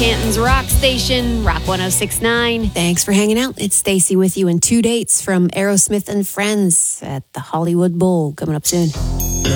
Canton's rock station, Rock 106.9. Thanks for hanging out. It's Stacey with you, and 2 dates from Aerosmith and Friends at the Hollywood Bowl coming up soon.